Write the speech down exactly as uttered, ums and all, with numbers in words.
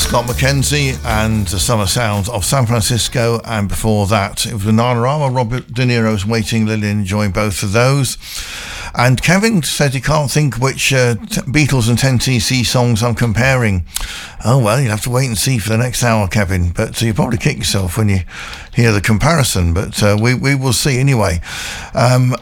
Scott McKenzie and the Summer Sounds of San Francisco, and before that it was Bananarama, Robert De Niro's Waiting Lily, enjoying both of those. And Kevin said he can't think which uh, t- Beatles and ten T C songs I'm comparing. Oh well, you'll have to wait and see for the next hour, Kevin, but uh, you probably kick yourself when you hear the comparison, but uh, we, we will see anyway. Um,